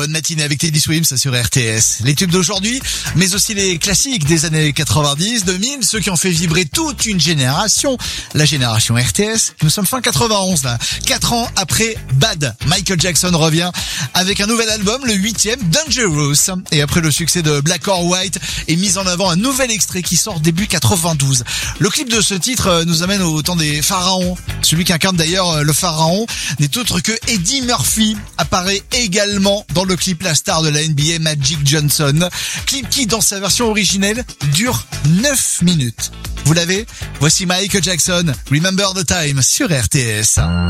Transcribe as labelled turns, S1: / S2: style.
S1: bonne matinée avec Teddy Swims sur RTS. Les tubes d'aujourd'hui, mais aussi les classiques des années 90, 2000, ceux qui ont fait vibrer toute une génération, la génération RTS. Nous sommes fin 91 là. 4 ans après Bad, Michael Jackson revient avec un nouvel album, le 8e, Dangerous. Et après le succès de Black or White, est mis en avant un nouvel extrait qui sort début 92. Le clip de ce titre nous amène au temps des pharaons. Celui qui incarne d'ailleurs le pharaon n'est autre que Eddie Murphy, apparaît également dans le clip la star de la NBA Magic Johnson. Clip qui, dans sa version originelle, dure 9 minutes. Vous l'avez ? Voici Michael Jackson, Remember the Time sur RTS.